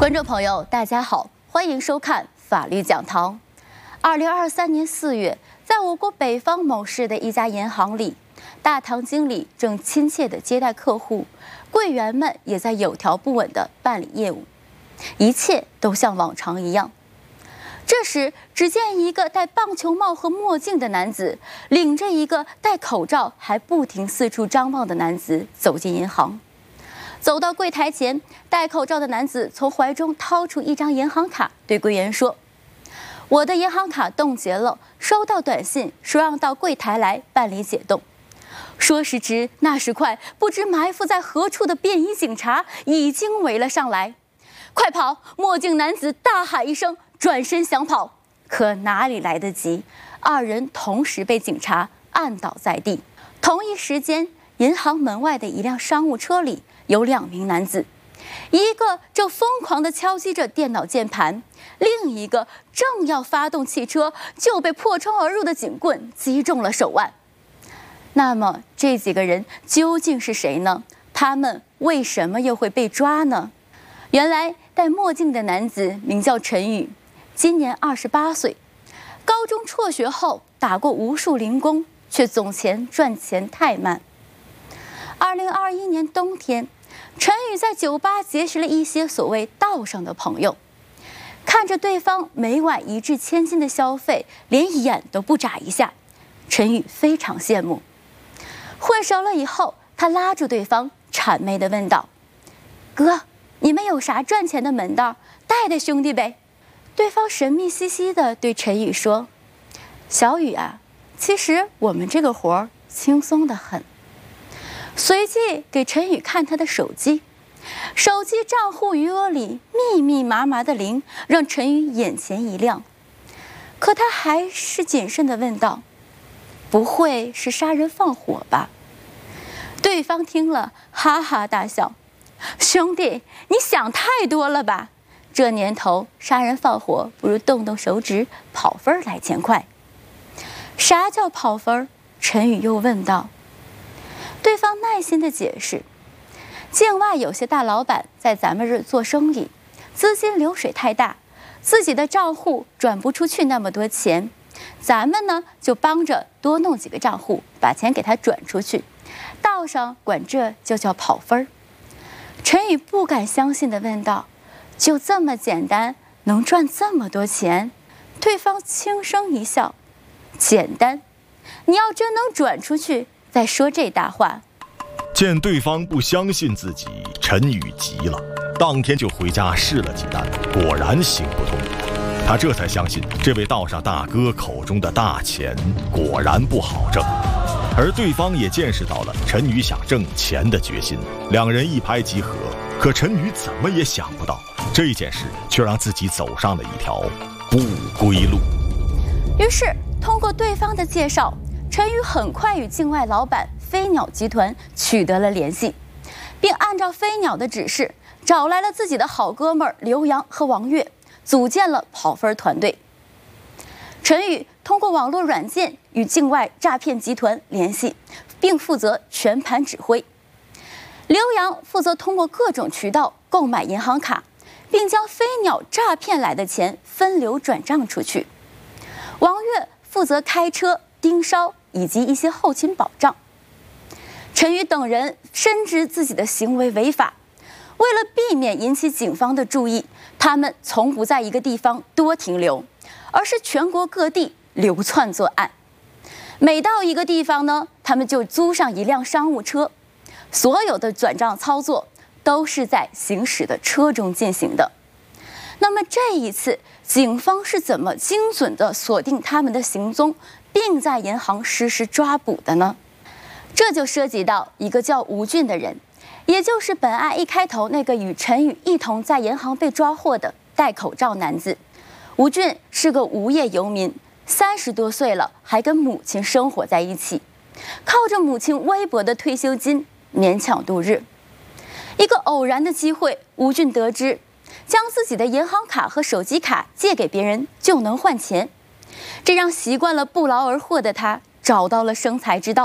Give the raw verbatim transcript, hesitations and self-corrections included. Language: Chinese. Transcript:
观众朋友，大家好，欢迎收看法律讲堂。二零二三年四月，在我国北方某市的一家银行里，大堂经理正亲切地接待客户，柜员们也在有条不紊地办理业务，一切都像往常一样。这时，只见一个戴棒球帽和墨镜的男子，领着一个戴口罩还不停四处张望的男子走进银行。走到柜台前，戴口罩的男子从怀中掏出一张银行卡，对柜员说：“我的银行卡冻结了，收到短信说让到柜台来办理解冻。”说时迟，那时快，不知埋伏在何处的便衣警察已经围了上来。快跑！墨镜男子大喊一声，转身想跑，可哪里来得及，二人同时被警察按倒在地。同一时间，银行门外的一辆商务车里有两名男子，一个正疯狂地敲击着电脑键盘，另一个正要发动汽车，就被破窗而入的警棍击中了手腕。那么这几个人究竟是谁呢？他们为什么又会被抓呢？原来戴墨镜的男子名叫陈宇，今年二十八岁，高中辍学后打过无数零工，却总嫌赚钱太慢。二零二一年冬天，陈宇在酒吧结识了一些所谓道上的朋友，看着对方每晚一掷千金的消费，连眼都不眨一下，陈宇非常羡慕。混熟了以后，他拉住对方，谄媚地问道：“哥，你们有啥赚钱的门道，带带兄弟呗？”对方神秘兮兮地对陈宇说：“小宇啊，其实我们这个活儿轻松得很。”随即给陈宇看他的手机，手机账户余额里密密麻麻的零，让陈宇眼前一亮。可他还是谨慎地问道：“不会是杀人放火吧？”对方听了哈哈大笑：“兄弟，你想太多了吧？这年头杀人放火不如动动手指跑分来钱快。”啥叫跑分？陈宇又问道。对方耐心地解释：“境外有些大老板在咱们这儿做生意，资金流水太大，自己的账户转不出去那么多钱，咱们呢就帮着多弄几个账户，把钱给他转出去。道上管这就叫跑分。”陈宇不敢相信地问道：“就这么简单，能赚这么多钱？”对方轻声一笑：“简单，你要真能转出去再说这大话。” 见对方不相信自己，陈宇急了，当天就回家试了几单，果然行不通。他这才相信这位道上大哥口中的大钱果然不好挣，而对方也见识到了陈宇想挣钱的决心，两人一拍即合。可陈宇怎么也想不到，这件事却让自己走上了一条不归路。 于是通过对方的介绍，陈宇很快与境外老板飞鸟集团取得了联系，并按照飞鸟的指示找来了自己的好哥们儿刘洋和王月，组建了跑分团队。陈宇通过网络软件与境外诈骗集团联系，并负责全盘指挥。刘洋负责通过各种渠道购买银行卡，并将飞鸟诈骗来的钱分流转账出去。王月负责开车、盯梢以及一些后勤保障。陈宇等人深知自己的行为违法，为了避免引起警方的注意，他们从不在一个地方多停留，而是全国各地流窜作案。每到一个地方呢，他们就租上一辆商务车，所有的转账操作都是在行驶的车中进行的。那么这一次，警方是怎么精准地锁定他们的行踪，并在银行实施抓捕的呢？这就涉及到一个叫吴俊的人，也就是本案一开头那个与陈宇一同在银行被抓获的戴口罩男子。吴俊是个无业游民，三十多岁了，还跟母亲生活在一起，靠着母亲微薄的退休金勉强度日。一个偶然的机会，吴俊得知将自己的银行卡和手机卡借给别人就能换钱，这让习惯了不劳而获的他找到了生财之道。